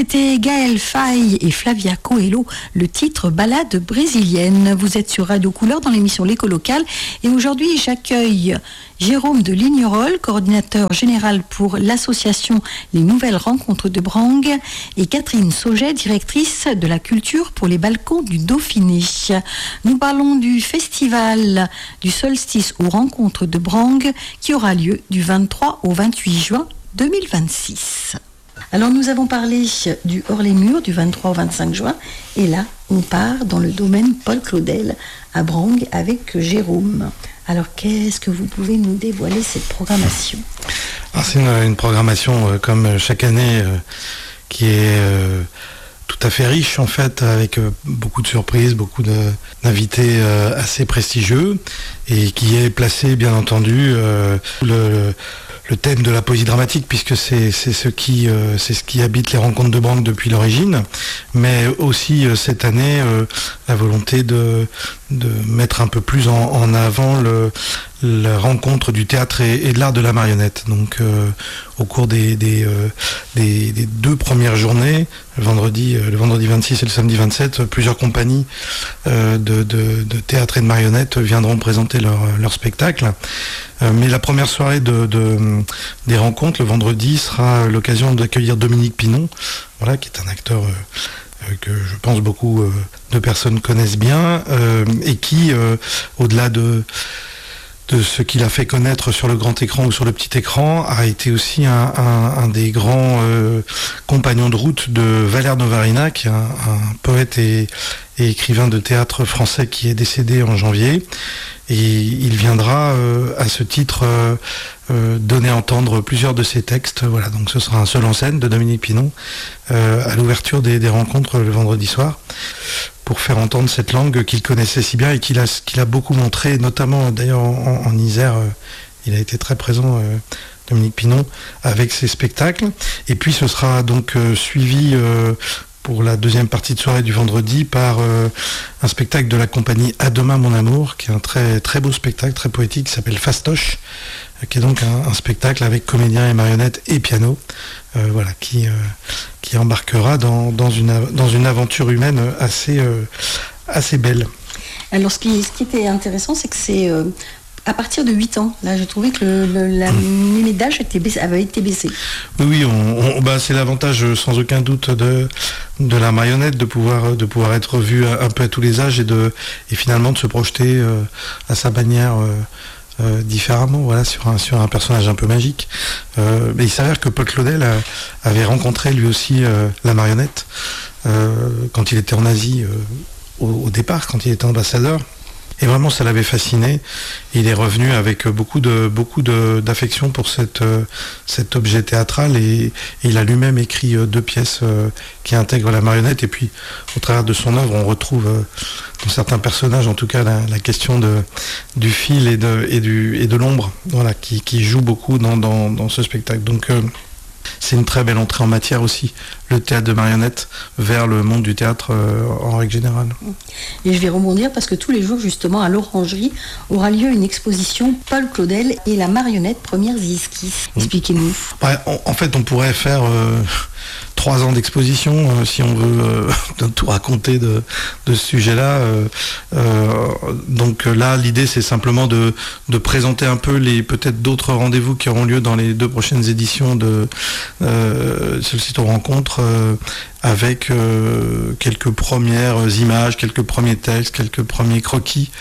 C'était Gaël Faye et Flavia Coelho, le titre Ballade brésilienne. Vous êtes sur Radio Couleur dans l'émission L'Écho Local et aujourd'hui j'accueille Jérôme de Lignerolles, coordinateur général pour l'association Les Nouvelles Rencontres de Brangue, et Catherine Sauget, directrice de la culture pour les balcons du Dauphiné. Nous parlons du festival du solstice aux rencontres de Brangue qui aura lieu du 23 au 28 juin 2026. Alors nous avons parlé du Hors-les-Murs du 23 au 25 juin et là on part dans le domaine Paul Claudel à Brangue avec Jérôme. Alors qu'est-ce que vous pouvez nous dévoiler cette programmation ? Alors, c'est une programmation comme chaque année qui est tout à fait riche en fait, avec beaucoup de surprises, beaucoup d'invités assez prestigieux et qui est placé bien entendu le thème de la poésie dramatique, puisque c'est ce qui habite les rencontres de Brangue depuis l'origine, mais aussi cette année la volonté de mettre un peu plus en avant la rencontre du théâtre et de l'art de la marionnette. Donc au cours des deux premières journées, le vendredi 26 et le samedi 27, plusieurs compagnies de théâtre et de marionnettes viendront présenter leur spectacle. Mais la première soirée des rencontres, le vendredi, sera l'occasion d'accueillir Dominique Pinon, voilà, qui est un acteur que je pense beaucoup de personnes connaissent bien, et qui, au-delà de ce qu'il a fait connaître sur le grand écran ou sur le petit écran, a été aussi un des grands compagnons de route de Valère Novarina, qui est un poète et écrivain de théâtre français qui est décédé en janvier. Et il viendra à ce titre donner à entendre plusieurs de ses textes. Voilà, donc ce sera un seul en scène de Dominique Pinon à l'ouverture des rencontres le vendredi soir, pour faire entendre cette langue qu'il connaissait si bien et qu'il a beaucoup montré, notamment d'ailleurs en Isère. Il a été très présent, Dominique Pinon, avec ses spectacles. Et puis ce sera donc suivi pour la deuxième partie de soirée du vendredi par un spectacle de la compagnie À demain mon amour, qui est un très, très beau spectacle, très poétique, qui s'appelle Fastoche, qui est donc un spectacle avec comédiens et marionnettes et piano, voilà, qui embarquera dans une aventure humaine assez belle. Alors ce qui était intéressant, c'est que c'est à partir de 8 ans. Là, j'ai trouvé que la limite d'âge avait été baissée. Oui, c'est l'avantage sans aucun doute de la marionnette, de pouvoir être vu un peu à tous les âges et finalement de se projeter à sa manière différemment, voilà, sur un personnage un peu magique. Mais il s'avère que Paul Claudel avait rencontré lui aussi la marionnette quand il était en Asie au départ, quand il était ambassadeur. Et vraiment, ça l'avait fasciné. Il est revenu avec beaucoup d'affection pour cet objet théâtral et il a lui-même écrit 2 pièces qui intègrent la marionnette. Et puis, au travers de son œuvre, on retrouve dans certains personnages, en tout cas, la question du fil et de l'ombre, voilà, qui joue beaucoup dans ce spectacle. Donc, c'est une très belle entrée en matière aussi, le théâtre de marionnettes vers le monde du théâtre en règle générale. Et je vais rebondir parce que tous les jours, justement, à l'Orangerie, aura lieu une exposition Paul Claudel et la marionnette premières esquisses. Expliquez-nous. Ouais, en fait, on pourrait faire 3 ans d'exposition si on veut tout raconter de ce sujet-là. Donc là, l'idée, c'est simplement de présenter un peu peut-être d'autres rendez-vous qui auront lieu dans les 2 prochaines éditions de Solstice aux rencontres, avec quelques premières images, quelques premiers textes, quelques premiers croquis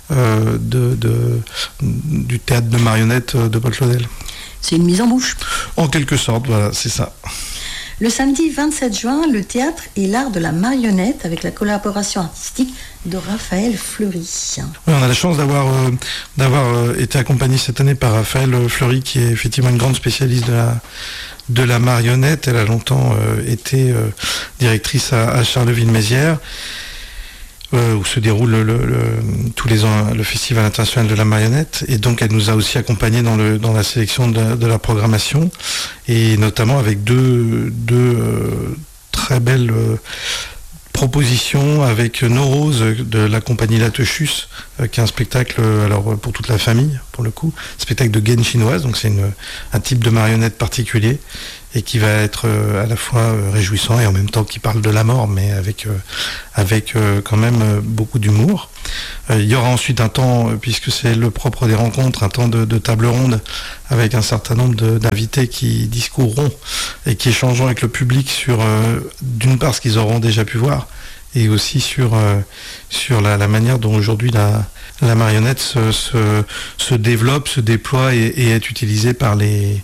du théâtre de marionnettes de Paul Claudel. C'est une mise en bouche. En quelque sorte, voilà, c'est ça. Le samedi 27 juin, le théâtre et l'art de la marionnette avec la collaboration artistique de Raphaël Fleury. Oui, on a la chance d'avoir été accompagné cette année par Raphaël Fleury, qui est effectivement une grande spécialiste de la marionnette. Elle a longtemps été directrice à Charleville-Mézières, où se déroule tous les ans le Festival international de la marionnette, et donc elle nous a aussi accompagnés dans la sélection de la programmation, et notamment avec deux très belles propositions avec Nos Roses de la compagnie Latechus, qui est un spectacle alors pour toute la famille, pour le coup, spectacle de gaine chinoise, donc c'est un type de marionnette particulier et qui va être à la fois réjouissant et en même temps qui parle de la mort, mais avec quand même beaucoup d'humour. Il y aura ensuite un temps, puisque c'est le propre des rencontres, un temps de table ronde avec un certain nombre d'invités qui discourront et qui échangeront avec le public sur, d'une part, ce qu'ils auront déjà pu voir, et aussi sur la manière dont aujourd'hui la marionnette se développe, se déploie et est utilisée par les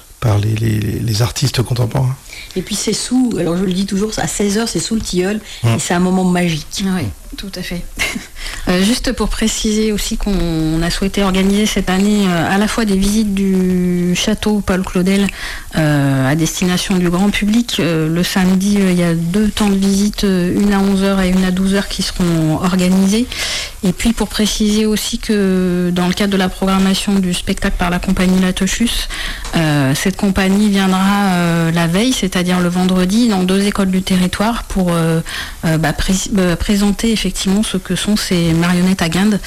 artistes contemporains. Et puis c'est alors je le dis toujours, à 16h c'est sous le tilleul, et c'est un moment magique. Oui, tout à fait. Juste pour préciser aussi qu'on a souhaité organiser cette année à la fois des visites du château Paul Claudel à destination du grand public. Le samedi, il y a 2 temps de visite, une à 11h et une à 12h qui seront organisés. Et puis pour préciser aussi que dans le cadre de la programmation du spectacle par la compagnie La Tochus, cette compagnie viendra la veille, c'est-à-dire le vendredi, dans 2 écoles du territoire pour présenter effectivement ce que sont ces marionnettes à guinde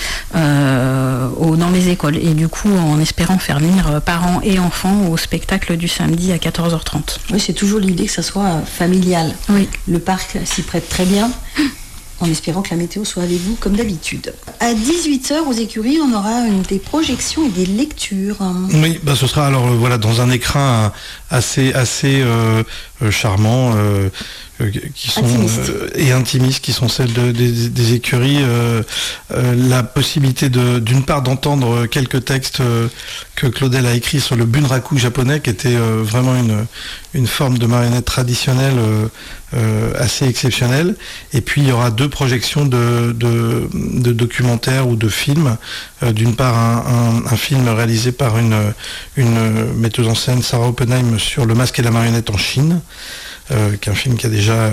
dans les écoles. Et du coup, en espérant faire venir parents et enfants au spectacle du samedi à 14h30. Oui, c'est toujours l'idée que ça soit familial. Oui. Le parc s'y prête très bien. En espérant que la météo soit avec vous comme d'habitude. À 18h aux écuries, on aura des projections et des lectures. Oui, ce sera alors dans un écrin assez charmant, qui sont et intimistes, qui sont celles des écuries. La possibilité d'une part d'entendre quelques textes que Claudel a écrits sur le bunraku japonais, qui était vraiment une forme de marionnette traditionnelle assez exceptionnelle. Et puis il y aura 2 projections de documentaires ou de films. D'une part un film réalisé par une metteuse en scène, Sarah Oppenheim, sur le masque et la marionnette en Chine, qui est un film qui a déjà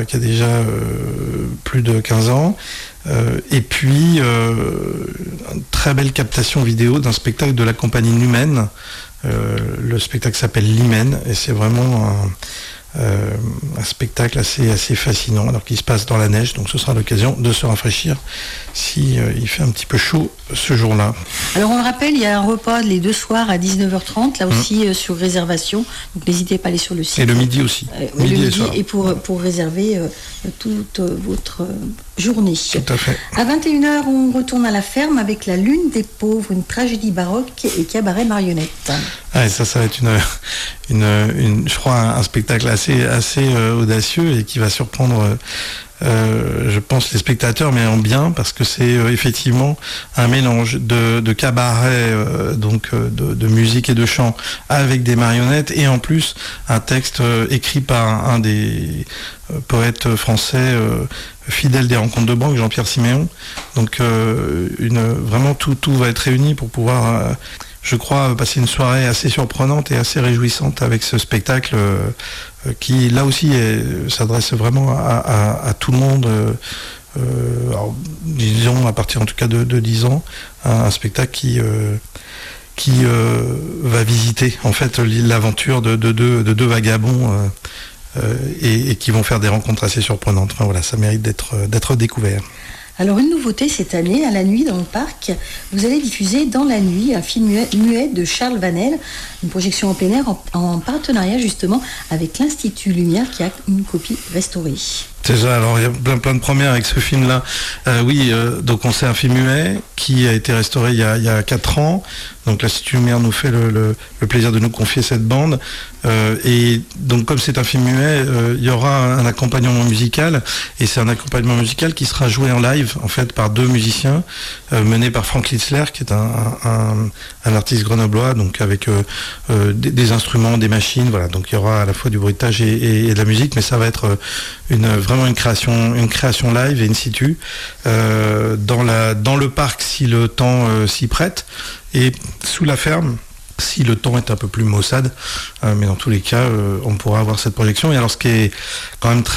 plus de 15 ans. Et puis une très belle captation vidéo d'un spectacle de la compagnie Numen. Le spectacle s'appelle L'Hymen, et c'est vraiment un spectacle assez fascinant, alors qu'il se passe dans la neige, donc ce sera l'occasion de se rafraîchir si il fait un petit peu chaud ce jour-là. Alors on le rappelle, il y a un repas les 2 soirs à 19h30, là aussi sur réservation, donc n'hésitez pas à aller sur le site. Et le midi aussi. Midi et pour réserver toute votre journée. Tout à fait. À 21h, on retourne à la ferme avec La Lune des Pauvres, une tragédie baroque et cabaret marionnette. Ah, et ça va être je crois un spectacle assez audacieux et qui va surprendre je pense les spectateurs, mais en bien, parce que c'est effectivement un mélange de cabaret, de musique et de chant avec des marionnettes, et en plus un texte écrit par un des poètes français fidèle des rencontres de banque, Jean-Pierre Siméon. Donc vraiment tout va être réuni pour pouvoir je crois passer une soirée assez surprenante et assez réjouissante avec ce spectacle qui là aussi s'adresse vraiment à tout le monde, alors, disons à partir en tout cas de 10 ans, un spectacle qui va visiter en fait l'aventure de deux vagabonds et qui vont faire des rencontres assez surprenantes. Enfin voilà, ça mérite d'être découvert. Alors une nouveauté cette année, à la nuit dans le parc, vous allez diffuser Dans la nuit, un film muet de Charles Vanel, une projection en plein air en partenariat justement avec l'Institut Lumière qui a une copie restaurée. C'est ça, alors il y a plein de premières avec ce film-là. Donc on sait un film muet qui a été restauré il y a 4 ans. Donc l'Institut Lumière nous fait le plaisir de nous confier cette bande. Et donc comme c'est un film muet, il y aura un accompagnement musical. Et c'est un accompagnement musical qui sera joué en live, en fait, par 2 musiciens, menés par Franck Litzler, qui est un artiste grenoblois, donc avec des instruments, des machines. Voilà, donc il y aura à la fois du bruitage et de la musique, mais ça va être vraiment une création live et in situ dans le parc si le temps s'y prête, et sous la ferme si le temps est un peu plus maussade, mais dans tous les cas on pourra avoir cette projection. Et alors ce qui est quand même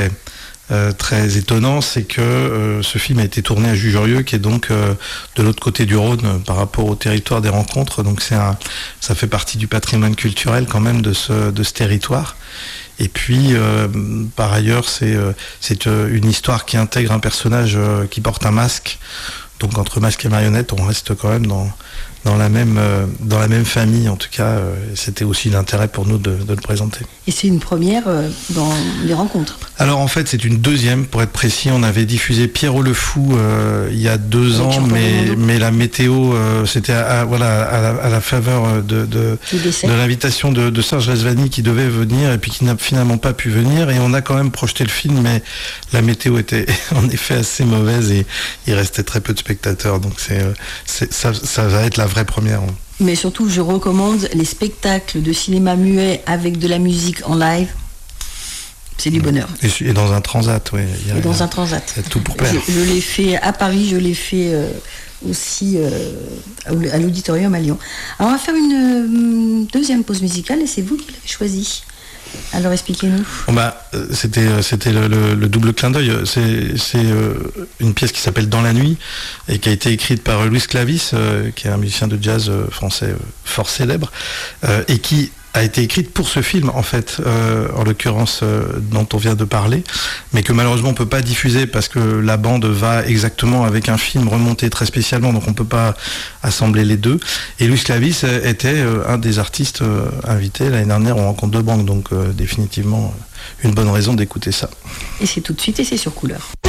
très étonnant, c'est que ce film a été tourné à Jujurieux, qui est donc de l'autre côté du Rhône par rapport au territoire des rencontres, donc ça fait partie du patrimoine culturel quand même de ce territoire. Et puis, par ailleurs, c'est une histoire qui intègre un personnage qui porte un masque. Donc, entre masque et marionnette, on reste quand même dans dans la même famille, en tout cas. C'était aussi l'intérêt pour nous de le présenter. Et c'est une première dans les rencontres. Alors en fait, c'est une deuxième, pour être précis. On avait diffusé Pierrot le Fou il y a 2 ans, mais la météo, c'était à la faveur de l'invitation de Serge Rezvani qui devait venir et puis qui n'a finalement pas pu venir. Et on a quand même projeté le film, mais la météo était en effet assez mauvaise et il restait très peu de spectateurs. Donc ça va être la vraie première. Mais surtout, je recommande les spectacles de cinéma muet avec de la musique en live. C'est du bonheur. Et dans un transat, oui. Dans un transat. Il y a tout pour plaire. Je l'ai fait à Paris, je l'ai fait aussi à l'auditorium à Lyon. Alors on va faire une deuxième pause musicale et c'est vous qui l'avez choisi. Alors expliquez-nous. C'était le double clin d'œil. C'est une pièce qui s'appelle Dans la nuit et qui a été écrite par Luis Clavis, qui est un musicien de jazz français fort célèbre, et qui a été écrite pour ce film en fait, en l'occurrence dont on vient de parler, mais que malheureusement on peut pas diffuser parce que la bande va exactement avec un film remonté très spécialement, donc on peut pas assembler les deux. Et Luis Clavis était un des artistes invités l'année dernière en Rencontre de Banque, donc définitivement une bonne raison d'écouter ça. Et c'est tout de suite et c'est sur Couleur.